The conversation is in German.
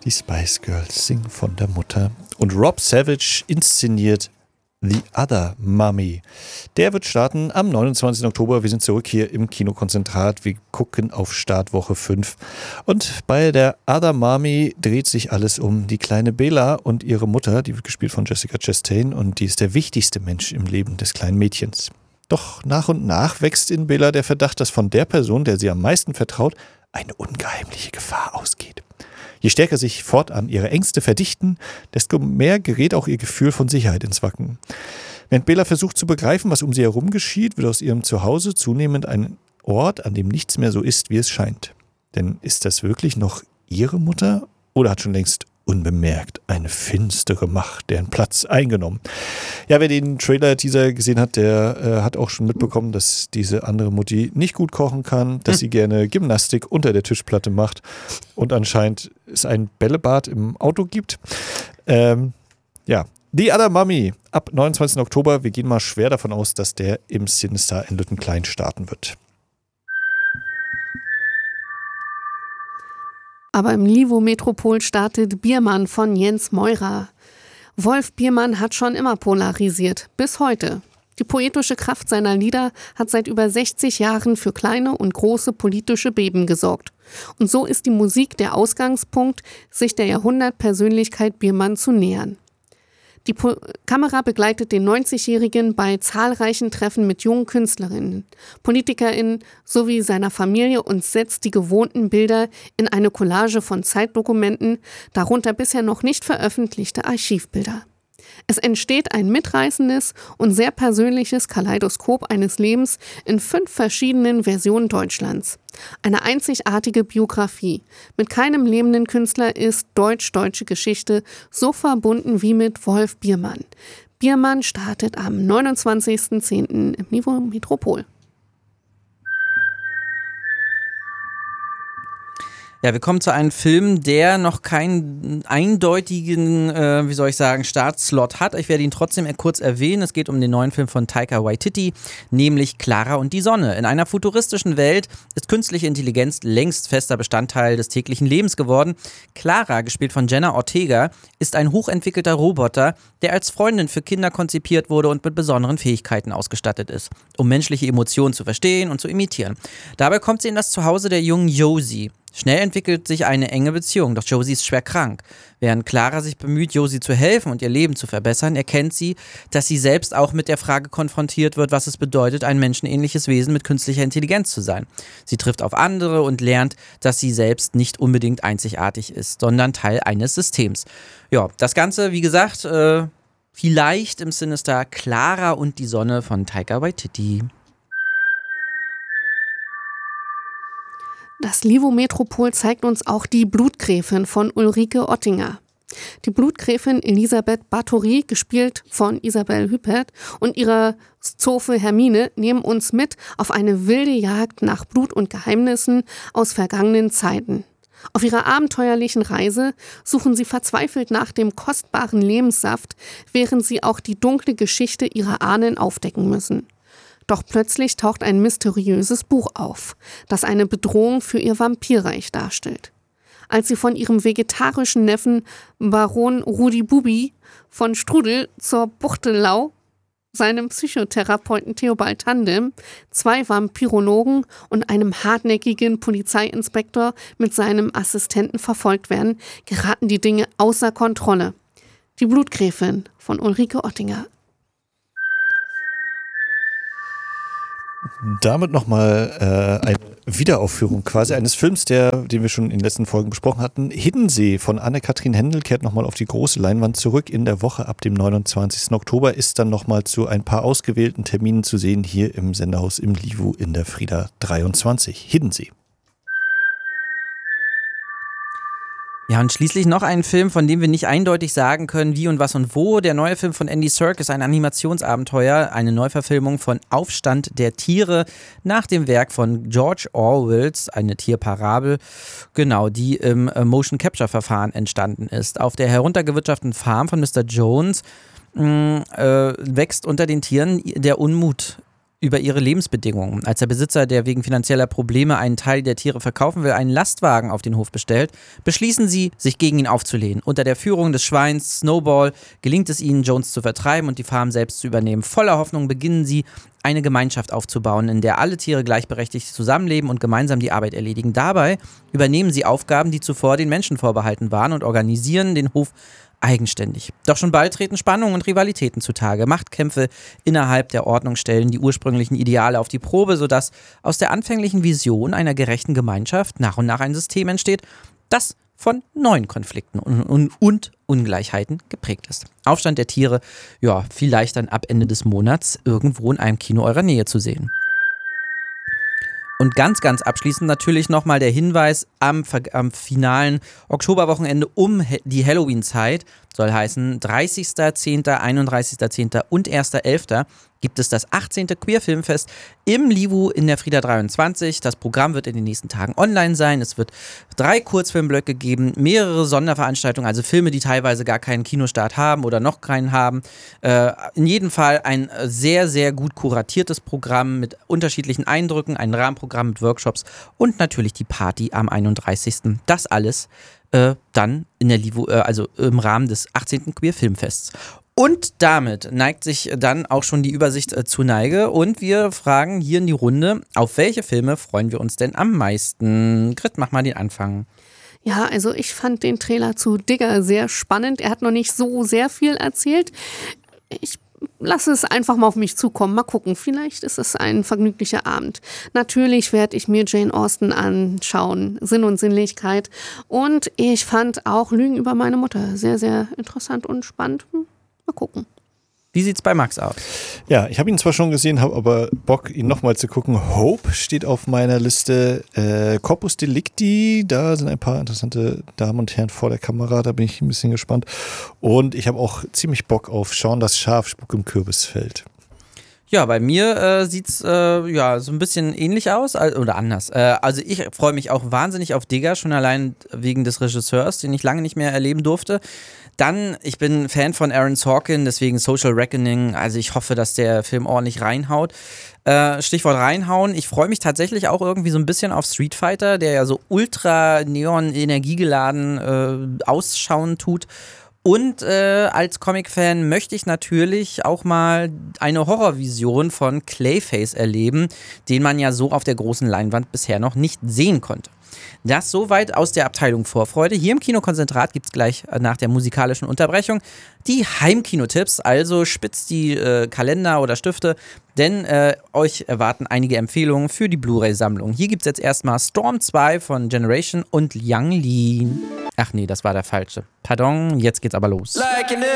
Die Spice Girls singen von der Mutter. Und Rob Savage inszeniert The Other Mummy. Der wird starten am 29. Oktober. Wir sind zurück hier im Kinokonzentrat. Wir gucken auf Startwoche 5. Und bei der Other Mummy dreht sich alles um die kleine Bella und ihre Mutter. Die wird gespielt von Jessica Chastain und die ist der wichtigste Mensch im Leben des kleinen Mädchens. Doch nach und nach wächst in Bella der Verdacht, dass von der Person, der sie am meisten vertraut, eine ungeheimliche Gefahr ausgeht. Je stärker sich fortan ihre Ängste verdichten, desto mehr gerät auch ihr Gefühl von Sicherheit ins Wanken. Während Bella versucht zu begreifen, was um sie herum geschieht, wird aus ihrem Zuhause zunehmend ein Ort, an dem nichts mehr so ist, wie es scheint. Denn ist das wirklich noch ihre Mutter oder hat schon längst unbemerkt eine finstere Macht deren Platz eingenommen? Ja, wer den Trailer-Teaser gesehen hat, der hat auch schon mitbekommen, dass diese andere Mutti nicht gut kochen kann, dass sie gerne Gymnastik unter der Tischplatte macht und anscheinend es ein Bällebad im Auto gibt. Ja, The Other Mummy ab 29. Oktober. Wir gehen mal schwer davon aus, dass der im Cinestar in Lüttenklein starten wird. Aber im Livo Metropol startet Biermann von Jens Meurer. Wolf Biermann hat schon immer polarisiert, bis heute. Die poetische Kraft seiner Lieder hat seit über 60 Jahren für kleine und große politische Beben gesorgt. Und so ist die Musik der Ausgangspunkt, sich der Jahrhundertpersönlichkeit Biermann zu nähern. Die Kamera begleitet den 90-Jährigen bei zahlreichen Treffen mit jungen Künstlerinnen, PolitikerInnen sowie seiner Familie und setzt die gewohnten Bilder in eine Collage von Zeitdokumenten, darunter bisher noch nicht veröffentlichte Archivbilder. Es entsteht ein mitreißendes und sehr persönliches Kaleidoskop eines Lebens in 5 verschiedenen Versionen Deutschlands. Eine einzigartige Biografie. Mit keinem lebenden Künstler ist deutsche Geschichte so verbunden wie mit Wolf Biermann. Biermann startet am 29.10. im Livo Metropol. Ja, wir kommen zu einem Film, der noch keinen eindeutigen, Startslot hat. Ich werde ihn trotzdem kurz erwähnen. Es geht um den neuen Film von Taika Waititi, nämlich Clara und die Sonne. In einer futuristischen Welt ist künstliche Intelligenz längst fester Bestandteil des täglichen Lebens geworden. Clara, gespielt von Jenna Ortega, ist ein hochentwickelter Roboter, der als Freundin für Kinder konzipiert wurde und mit besonderen Fähigkeiten ausgestattet ist, um menschliche Emotionen zu verstehen und zu imitieren. Dabei kommt sie in das Zuhause der jungen Josie. Schnell entwickelt sich eine enge Beziehung, doch Josie ist schwer krank. Während Clara sich bemüht, Josie zu helfen und ihr Leben zu verbessern, erkennt sie, dass sie selbst auch mit der Frage konfrontiert wird, was es bedeutet, ein menschenähnliches Wesen mit künstlicher Intelligenz zu sein. Sie trifft auf andere und lernt, dass sie selbst nicht unbedingt einzigartig ist, sondern Teil eines Systems. Ja, das Ganze, wie gesagt, vielleicht im Cinestar Clara und die Sonne von Taika Waititi. Das Livo Metropol zeigt uns auch die Blutgräfin von Ulrike Oettinger. Die Blutgräfin Elisabeth Bathory, gespielt von Isabelle Huppert, und ihre Zofe Hermine nehmen uns mit auf eine wilde Jagd nach Blut und Geheimnissen aus vergangenen Zeiten. Auf ihrer abenteuerlichen Reise suchen sie verzweifelt nach dem kostbaren Lebenssaft, während sie auch die dunkle Geschichte ihrer Ahnen aufdecken müssen. Doch plötzlich taucht ein mysteriöses Buch auf, das eine Bedrohung für ihr Vampirreich darstellt. Als sie von ihrem vegetarischen Neffen Baron Rudi Bubi von Strudel zur Buchtelau, seinem Psychotherapeuten Theobald Tandem, 2 Vampirologen und einem hartnäckigen Polizeiinspektor mit seinem Assistenten verfolgt werden, geraten die Dinge außer Kontrolle. Die Blutgräfin von Ulrike Oettinger. Damit nochmal eine Wiederaufführung quasi eines Films, den wir schon in den letzten Folgen besprochen hatten. Hiddensee von Anne-Kathrin Händel kehrt nochmal auf die große Leinwand zurück. In der Woche ab dem 29. Oktober ist dann nochmal zu ein paar ausgewählten Terminen zu sehen hier im Sendehaus im Livo in der Frieda 23. Hiddensee. Ja, und schließlich noch ein Film, von dem wir nicht eindeutig sagen können, wie und was und wo. Der neue Film von Andy Serkis, ein Animationsabenteuer, eine Neuverfilmung von Aufstand der Tiere nach dem Werk von George Orwells, eine Tierparabel, genau, die im Motion-Capture-Verfahren entstanden ist. Auf der heruntergewirtschafteten Farm von Mr. Jones wächst unter den Tieren der Unmut über ihre Lebensbedingungen. Als der Besitzer, der wegen finanzieller Probleme einen Teil der Tiere verkaufen will, einen Lastwagen auf den Hof bestellt, beschließen sie, sich gegen ihn aufzulehnen. Unter der Führung des Schweins Snowball gelingt es ihnen, Jones zu vertreiben und die Farm selbst zu übernehmen. Voller Hoffnung beginnen sie, eine Gemeinschaft aufzubauen, in der alle Tiere gleichberechtigt zusammenleben und gemeinsam die Arbeit erledigen. Dabei übernehmen sie Aufgaben, die zuvor den Menschen vorbehalten waren und organisieren den Hof eigenständig. Doch schon bald treten Spannungen und Rivalitäten zutage. Machtkämpfe innerhalb der Ordnung stellen die ursprünglichen Ideale auf die Probe, sodass aus der anfänglichen Vision einer gerechten Gemeinschaft nach und nach ein System entsteht, das von neuen Konflikten und Ungleichheiten geprägt ist. Aufstand der Tiere, ja, vielleicht dann ab Ende des Monats irgendwo in einem Kino eurer Nähe zu sehen. Und ganz, ganz abschließend natürlich nochmal der Hinweis am finalen Oktoberwochenende um die Halloween-Zeit, soll heißen 30.10., 31.10. und 1.11. gibt es das 18. Queer-Filmfest im Livu in der Frieda 23. Das Programm wird in den nächsten Tagen online sein. Es wird 3 Kurzfilmblöcke geben, mehrere Sonderveranstaltungen, also Filme, die teilweise gar keinen Kinostart haben oder noch keinen haben. In jedem Fall ein sehr, sehr gut kuratiertes Programm mit unterschiedlichen Eindrücken, ein Rahmenprogramm mit Workshops und natürlich die Party am 31. Das alles dann in der Livu, also im Rahmen des 18. Queer-Filmfests. Und damit neigt sich dann auch schon die Übersicht zu Neige und wir fragen hier in die Runde, auf welche Filme freuen wir uns denn am meisten? Grit, mach mal den Anfang. Ja, also ich fand den Trailer zu Digger sehr spannend. Er hat noch nicht so sehr viel erzählt. Ich lasse es einfach mal auf mich zukommen. Mal gucken, vielleicht ist es ein vergnüglicher Abend. Natürlich werde ich mir Jane Austen anschauen, Sinn und Sinnlichkeit. Und ich fand auch Lügen über meine Mutter sehr, sehr interessant und spannend. Mal gucken. Wie sieht's bei Max aus? Ja, ich habe ihn zwar schon gesehen, habe aber Bock, ihn nochmal zu gucken. Hope steht auf meiner Liste. Corpus Delicti, da sind ein paar interessante Damen und Herren vor der Kamera, da bin ich ein bisschen gespannt. Und ich habe auch ziemlich Bock auf Shaun das Schaf, Spuk im Kürbisfeld. Ja, bei mir sieht's ja so ein bisschen ähnlich aus oder anders. Also ich freue mich auch wahnsinnig auf Digger, schon allein wegen des Regisseurs, den ich lange nicht mehr erleben durfte. Dann, ich bin Fan von Aaron Sorkin, deswegen Social Reckoning. Also ich hoffe, dass der Film ordentlich reinhaut. Stichwort reinhauen. Ich freue mich tatsächlich auch irgendwie so ein bisschen auf Street Fighter, der ja so ultra neon-energiegeladen ausschauen tut. Und als Comic-Fan möchte ich natürlich auch mal eine Horrorvision von Clayface erleben, den man ja so auf der großen Leinwand bisher noch nicht sehen konnte. Das soweit aus der Abteilung Vorfreude. Hier im Kinokonzentrat gibt es gleich nach der musikalischen Unterbrechung die Heimkinotipps. Also spitzt die Kalender oder Stifte, denn euch erwarten einige Empfehlungen für die Blu-ray-Sammlung. Hier gibt es jetzt erstmal Storm 2 von Generation und Yang Lean. Ach nee, das war der falsche. Pardon, jetzt geht's aber los.